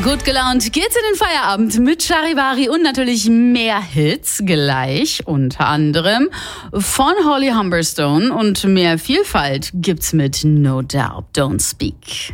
Gut gelaunt geht's in den Feierabend mit Charivari und natürlich mehr Hits gleich, unter anderem von Holly Humberstone, und mehr Vielfalt gibt's mit No Doubt Don't Speak.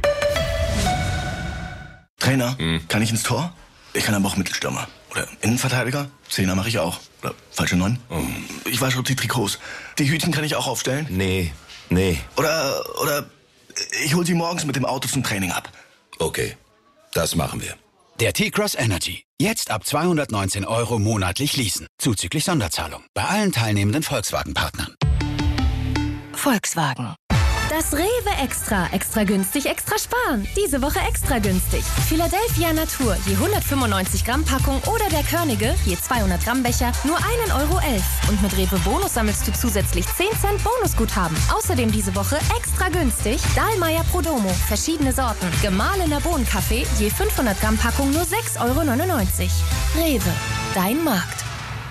Trainer, kann ich ins Tor? Ich kann aber auch Mittelstürmer. Oder Innenverteidiger? Zehner mache ich auch. Oder falsche 9? Ich wasche die Trikots. Die Hütchen kann ich auch aufstellen? Nee. Oder ich hol sie morgens mit dem Auto zum Training ab. Okay, das machen wir. Der T-Cross Energy. Jetzt ab 219 € monatlich leasen. Zuzüglich Sonderzahlung. Bei allen teilnehmenden Volkswagen-Partnern. Volkswagen. Das Rewe Extra. Extra günstig, extra sparen. Diese Woche extra günstig. Philadelphia Natur, je 195 Gramm Packung, oder der Körnige, je 200 Gramm Becher, nur 1,11 €. Und mit Rewe Bonus sammelst du zusätzlich 10 Cent Bonusguthaben. Außerdem diese Woche extra günstig Dahlmeier Prodomo, verschiedene Sorten. Gemahlener Bohnenkaffee, je 500 Gramm Packung, nur 6,99 €. Rewe, dein Markt.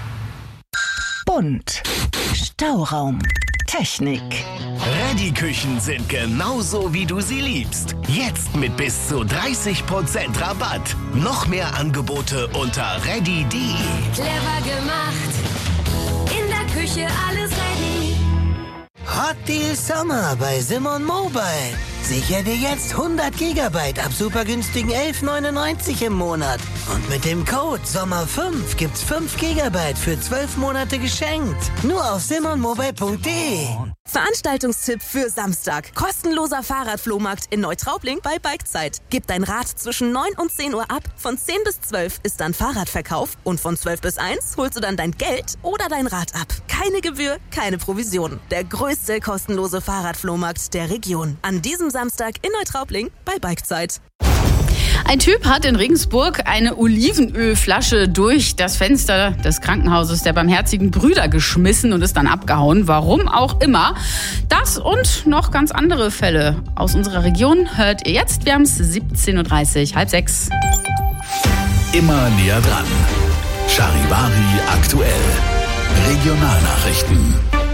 Bunt. Stauraum. Technik. Reddy-Küchen sind genauso, wie du sie liebst. Jetzt mit bis zu 30% Rabatt. Noch mehr Angebote unter reddy.de. Clever gemacht. In der Küche alles ready. Hot Deal Sommer bei Simon Mobile. Sicher dir jetzt 100 GB ab super günstigen 11,99 € im Monat. Und mit dem Code SOMMER5 gibt's 5 GB für 12 Monate geschenkt. Nur auf simonmobile.de. Veranstaltungstipp für Samstag. Kostenloser Fahrradflohmarkt in Neutraubling bei Bikezeit. Gib dein Rad zwischen 9 und 10 Uhr ab. Von 10 bis 12 ist dann Fahrradverkauf. Und von 12 bis 1 holst du dann dein Geld oder dein Rad ab. Keine Gebühr, keine Provision. Der größte kostenlose Fahrradflohmarkt der Region. An diesem Samstag in Neutraubling bei Bikezeit. Ein Typ hat in Regensburg eine Olivenölflasche durch das Fenster des Krankenhauses der Barmherzigen Brüder geschmissen und ist dann abgehauen. Warum auch immer. Das und noch ganz andere Fälle aus unserer Region hört ihr jetzt. Wir haben es 17:30 Uhr, 5:30. Immer näher dran. Charivari aktuell. Regionalnachrichten.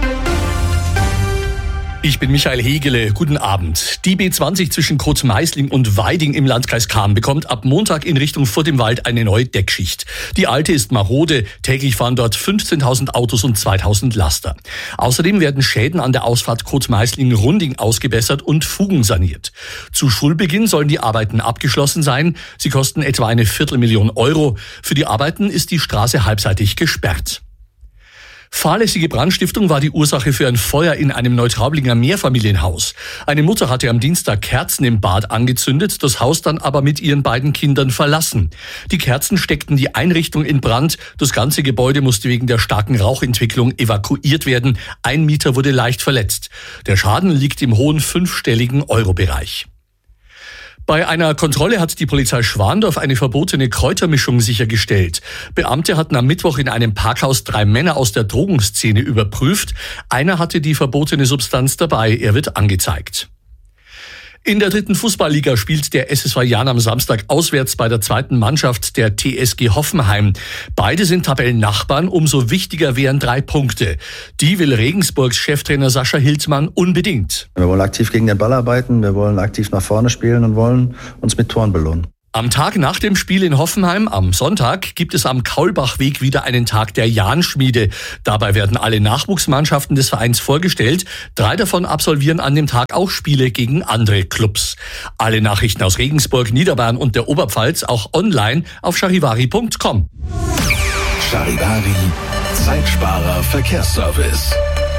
Ich bin Michael Hegele. Guten Abend. Die B20 zwischen Kotzmeisling und Weiding im Landkreis Cham bekommt ab Montag in Richtung vor dem Wald eine neue Deckschicht. Die alte ist marode. Täglich fahren dort 15.000 Autos und 2.000 Laster. Außerdem werden Schäden an der Ausfahrt Kotzmeisling-Runding ausgebessert und Fugen saniert. Zu Schulbeginn sollen die Arbeiten abgeschlossen sein. Sie kosten etwa 250.000 €. Für die Arbeiten ist die Straße halbseitig gesperrt. Fahrlässige Brandstiftung war die Ursache für ein Feuer in einem Neutraublinger Mehrfamilienhaus. Eine Mutter hatte am Dienstag Kerzen im Bad angezündet, das Haus dann aber mit ihren beiden Kindern verlassen. Die Kerzen steckten die Einrichtung in Brand. Das ganze Gebäude musste wegen der starken Rauchentwicklung evakuiert werden. Ein Mieter wurde leicht verletzt. Der Schaden liegt im hohen 5-stelligen Euro-Bereich. Bei einer Kontrolle hat die Polizei Schwandorf eine verbotene Kräutermischung sichergestellt. Beamte hatten am Mittwoch in einem Parkhaus 3 Männer aus der Drogenszene überprüft. Einer hatte die verbotene Substanz dabei. Er wird angezeigt. In der 3. Fußballliga spielt der SSV Jahn am Samstag auswärts bei der 2. Mannschaft der TSG Hoffenheim. Beide sind Tabellennachbarn, umso wichtiger wären 3 Punkte. Die will Regensburgs Cheftrainer Sascha Hildmann unbedingt. Wir wollen aktiv gegen den Ball arbeiten, wir wollen aktiv nach vorne spielen und wollen uns mit Toren belohnen. Am Tag nach dem Spiel in Hoffenheim, am Sonntag, gibt es am Kaulbachweg wieder einen Tag der Jahnschmiede. Dabei werden alle Nachwuchsmannschaften des Vereins vorgestellt. 3 davon absolvieren an dem Tag auch Spiele gegen andere Clubs. Alle Nachrichten aus Regensburg, Niederbayern und der Oberpfalz auch online auf charivari.com. Charivari, Zeitsparer Verkehrsservice.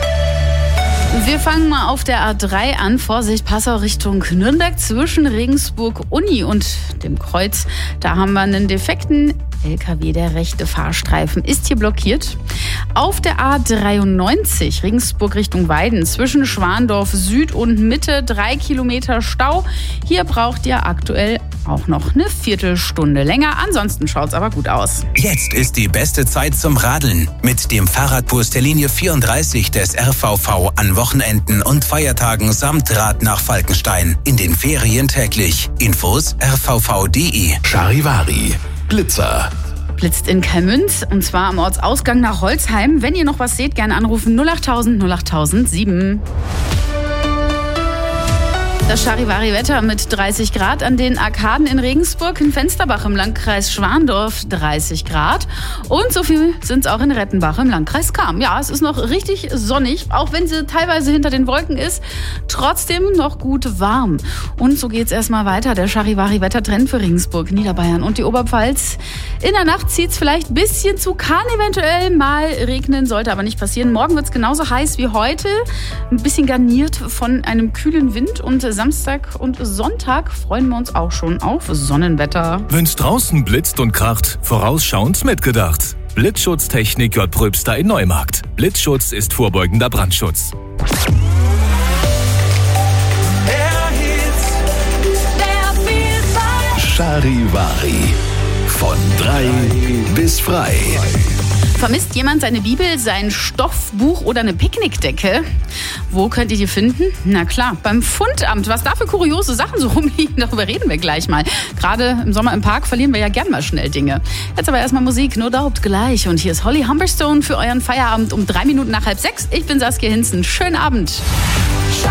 Wir fangen mal auf der A3 an. Vorsicht, Passau Richtung Nürnberg zwischen Regensburg Uni und dem Kreuz. Da haben wir einen defekten LKW. Der rechte Fahrstreifen ist hier blockiert. Auf der A93 Regensburg Richtung Weiden zwischen Schwandorf Süd und Mitte 3 Kilometer Stau. Hier braucht ihr aktuell auch noch eine Viertelstunde länger. Ansonsten schaut's aber gut aus. Jetzt ist die beste Zeit zum Radeln. Mit dem Fahrradbus der Linie 34 des RVV an Wochenenden und Feiertagen samt Rad nach Falkenstein. In den Ferien täglich. Infos rvv.de. Charivari. Blitzer. Blitzt in Kalmünz und zwar am Ortsausgang nach Holzheim. Wenn ihr noch was seht, gerne anrufen 08000 08007. Das Charivari-Wetter mit 30 Grad an den Arkaden in Regensburg, in Fensterbach im Landkreis Schwandorf 30 Grad. Und so viel sind es auch in Rettenbach im Landkreis Cham. Ja, es ist noch richtig sonnig, auch wenn sie teilweise hinter den Wolken ist. Trotzdem noch gut warm. Und so geht's erstmal weiter. Der Charivari-Wettertrend für Regensburg, Niederbayern und die Oberpfalz. In der Nacht zieht's vielleicht ein bisschen zu, kann eventuell mal regnen, sollte aber nicht passieren. Morgen wird's genauso heiß wie heute. Ein bisschen garniert von einem kühlen Wind und Samstag und Sonntag freuen wir uns auch schon auf Sonnenwetter. Wenn's draußen blitzt und kracht, vorausschauend mitgedacht. Blitzschutztechnik J. Pröbster in Neumarkt. Blitzschutz ist vorbeugender Brandschutz. Charivari. Von 3 bis frei. Vermisst jemand seine Bibel, sein Stoffbuch oder eine Picknickdecke? Wo könnt ihr die finden? Na klar, beim Fundamt. Was da für kuriose Sachen so rumliegen, darüber reden wir gleich mal. Gerade im Sommer im Park verlieren wir ja gern mal schnell Dinge. Jetzt aber erstmal Musik, No Doubt gleich. Und hier ist Holly Humberstone für euren Feierabend um 3 Minuten nach 5:30. Ich bin Saskia Hinzen. Schönen Abend.